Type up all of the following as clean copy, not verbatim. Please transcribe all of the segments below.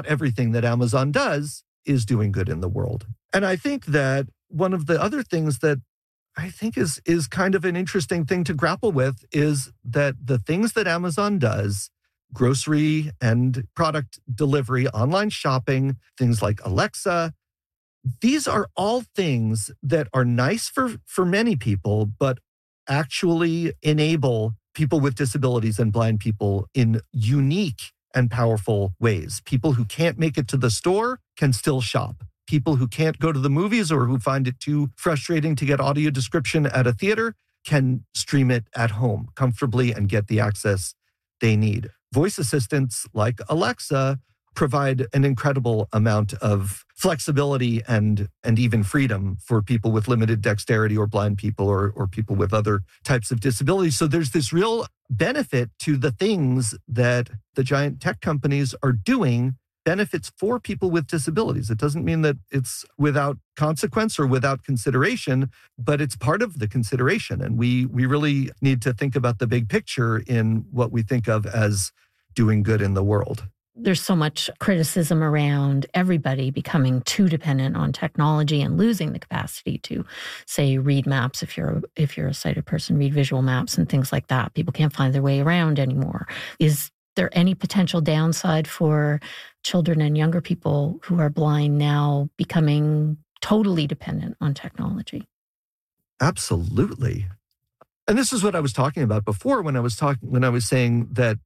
everything that Amazon does is doing good in the world. And I think that one of the other things that I think is kind of an interesting thing to grapple with is that the things that Amazon does, grocery and product delivery, online shopping, things like Alexa, these are all things that are nice for many people, but actually enable people with disabilities and blind people in unique and powerful ways. People who can't make it to the store can still shop. People who can't go to the movies or who find it too frustrating to get audio description at a theater can stream it at home comfortably and get the access they need. Voice assistants like Alexa provide an incredible amount of flexibility and even freedom for people with limited dexterity or blind people or people with other types of disabilities. So there's this real benefit to the things that the giant tech companies are doing, benefits for people with disabilities. It doesn't mean that it's without consequence or without consideration, but it's part of the consideration. And we really need to think about the big picture in what we think of as doing good in the world. There's so much criticism around everybody becoming too dependent on technology and losing the capacity to, say, read maps. If you're a sighted person, read visual maps and things like that. People can't find their way around anymore. Is there any potential downside for children and younger people who are blind now becoming totally dependent on technology? Absolutely. And this is what I was talking about before when I was saying that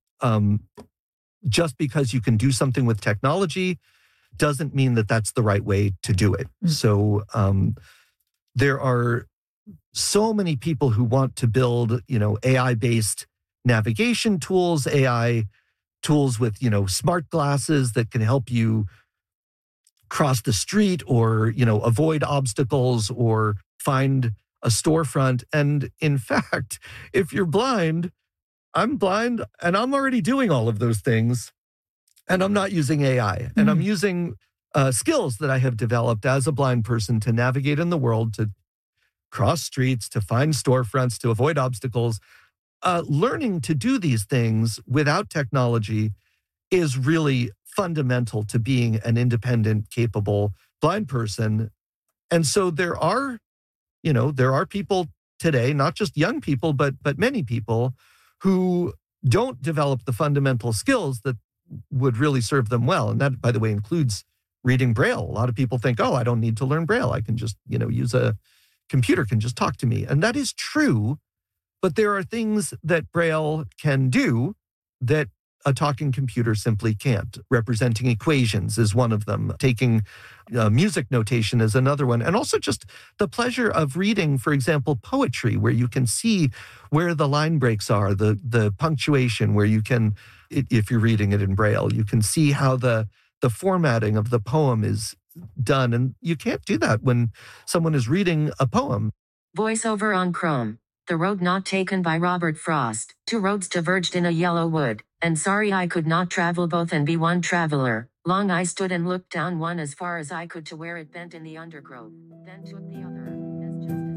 just because you can do something with technology doesn't mean that that's the right way to do it. Mm-hmm. So there are so many people who want to build, AI-based navigation tools, AI tools with, smart glasses that can help you cross the street or, avoid obstacles or find a storefront. And in fact, if you're blind, I'm blind and I'm already doing all of those things and I'm not using AI. And I'm using skills that I have developed as a blind person to navigate in the world, to cross streets, to find storefronts, to avoid obstacles. Learning to do these things without technology is really fundamental to being an independent, capable blind person. And so there are people today, not just young people, but many people who don't develop the fundamental skills that would really serve them well. And that, by the way, includes reading Braille. A lot of people think, I don't need to learn Braille. I can just, use a computer, can just talk to me. And that is true, but there are things that Braille can do that a talking computer simply can't. Representing equations is one of them. Taking music notation is another one. And also just the pleasure of reading, for example, poetry, where you can see where the line breaks are, the punctuation, where you can, if you're reading it in Braille, you can see how the formatting of the poem is done. And you can't do that when someone is reading a poem. Voiceover on Chrome. The road not taken by Robert Frost. Two roads diverged in a yellow wood, and sorry I could not travel both and be one traveler. Long I stood and looked down one as far as I could to where it bent in the undergrowth, then took the other, as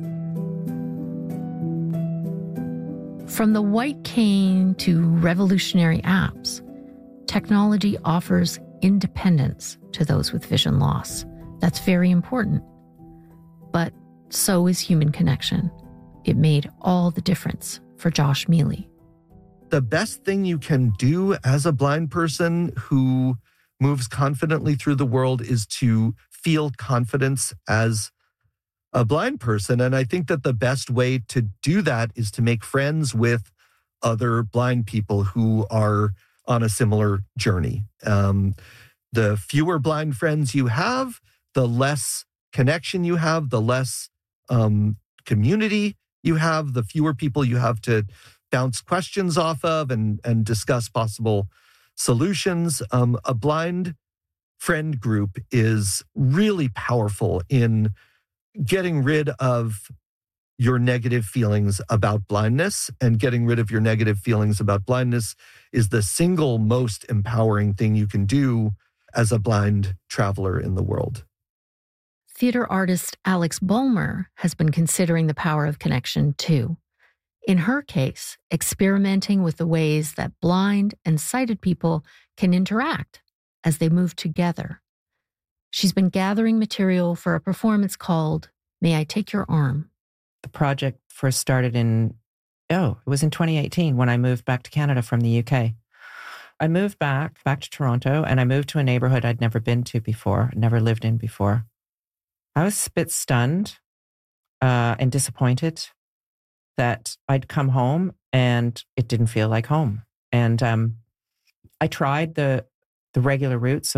just as... From the white cane to revolutionary apps, technology offers independence to those with vision loss. That's very important. But so is human connection. It made all the difference for Josh Mealy. The best thing you can do as a blind person who moves confidently through the world is to feel confidence as a blind person. And I think that the best way to do that is to make friends with other blind people who are on a similar journey. The fewer blind friends you have, the less connection you have, the less community you have, the fewer people you have to bounce questions off of and discuss possible solutions. A blind friend group is really powerful in getting rid of your negative feelings about blindness, and getting rid of your negative feelings about blindness is the single most empowering thing you can do as a blind traveler in the world. Theater artist Alex Bulmer has been considering the power of connection too. In her case, experimenting with the ways that blind and sighted people can interact as they move together. She's been gathering material for a performance called May I Take Your Arm? The project first started it was in 2018 when I moved back to Canada from the UK. I moved back to Toronto, and I moved to a neighborhood I'd never been to before, never lived in before. I was a bit stunned and disappointed that I'd come home and it didn't feel like home. And I tried the regular routes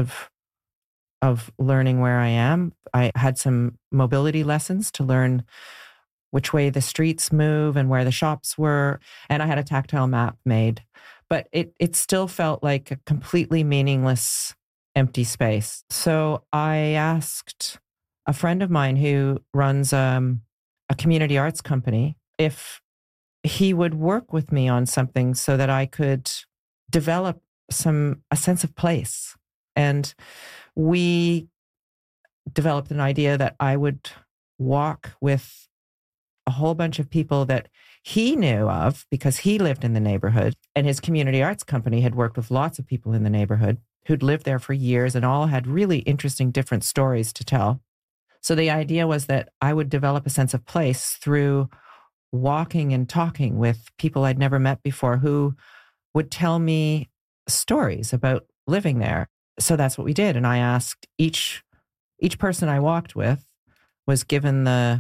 of learning where I am. I had some mobility lessons to learn which way the streets move and where the shops were. And I had a tactile map made. But it still felt like a completely meaningless, empty space. So I asked a friend of mine who runs a community arts company if he would work with me on something so that I could develop a sense of place. And we developed an idea that I would walk with a whole bunch of people that he knew of because he lived in the neighborhood, and his community arts company had worked with lots of people in the neighborhood who'd lived there for years and all had really interesting different stories to tell. So the idea was that I would develop a sense of place through walking and talking with people I'd never met before who would tell me stories about living there. So that's what we did. And I asked each person I walked with was given the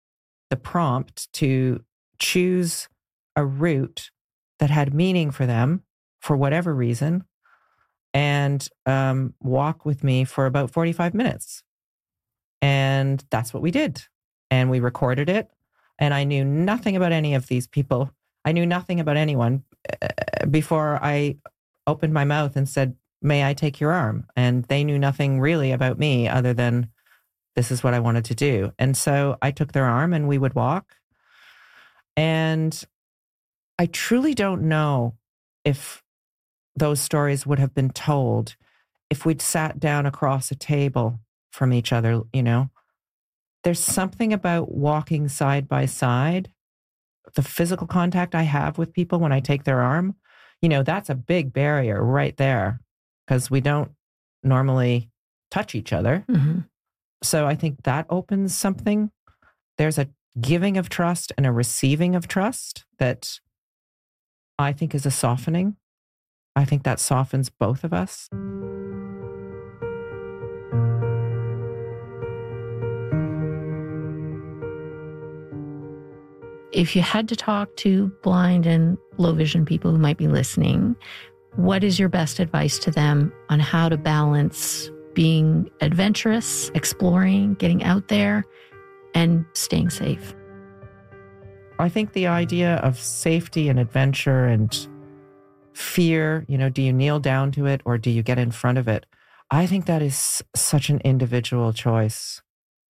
prompt to choose a route that had meaning for them for whatever reason and walk with me for about 45 minutes. And that's what we did. And we recorded it. And I knew nothing about any of these people. I knew nothing about anyone before I opened my mouth and said, "May I take your arm?" And they knew nothing really about me other than this is what I wanted to do. And so I took their arm and we would walk. And I truly don't know if those stories would have been told if we'd sat down across a table from each other, you know. There's something about walking side by side, the physical contact I have with people when I take their arm, you know, that's a big barrier right there because we don't normally touch each other. Mm-hmm. So I think that opens something. There's a giving of trust and a receiving of trust that I think is a softening. I think that softens both of us. If you had to talk to blind and low vision people who might be listening, what is your best advice to them on how to balance being adventurous, exploring, getting out there, and staying safe? I think the idea of safety and adventure and fear, you know, do you kneel down to it or do you get in front of it? I think that is such an individual choice.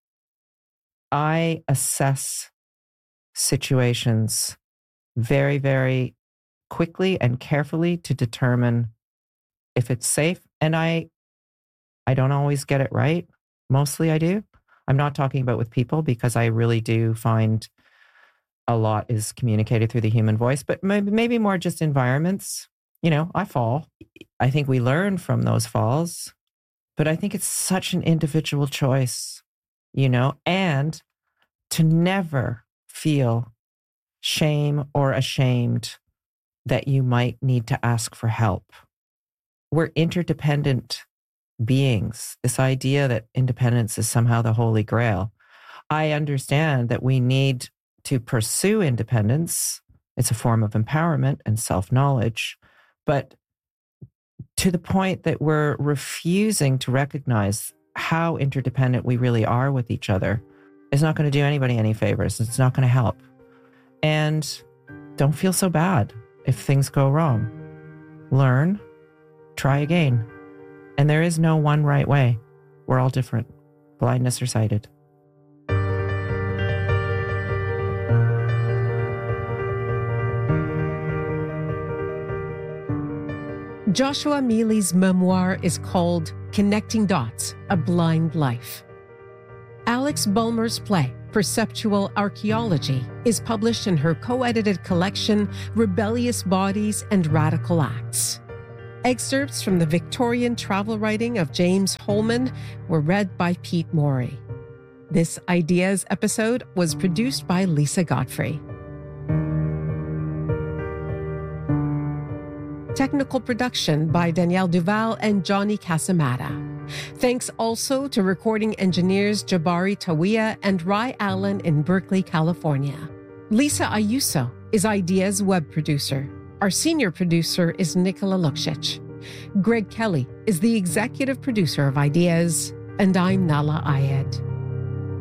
I assess situations very, very quickly and carefully to determine if it's safe. And I don't always get it right. Mostly I do. I'm not talking about with people because I really do find a lot is communicated through the human voice, but maybe more just environments. You know, I fall. I think we learn from those falls, but I think it's such an individual choice, you know, and to never feel shame or ashamed that you might need to ask for help. We're interdependent beings. This idea that independence is somehow the holy grail. I understand that we need to pursue independence. It's a form of empowerment and self-knowledge, but to the point that we're refusing to recognize how interdependent we really are with each other is not going to do anybody any favors. It's not going to help. And don't feel so bad if things go wrong. Learn, try again. And there is no one right way. We're all different, blindness or sighted. Joshua Mealy's memoir is called Connecting Dots, A Blind Life. Alex Bulmer's play, Perceptual Archaeology, is published in her co-edited collection, Rebellious Bodies and Radical Acts. Excerpts from the Victorian travel writing of James Holman were read by Pete Morey. This Ideas episode was produced by Lisa Godfrey. Technical production by Danielle Duval and Johnny Casamata. Thanks also to recording engineers Jabari Tawiya and Rai Allen in Berkeley, California. Lisa Ayuso is Ideas web producer. Our senior producer is Nicola Luksic. Greg Kelly is the executive producer of Ideas, and I'm Nahlah Ayed.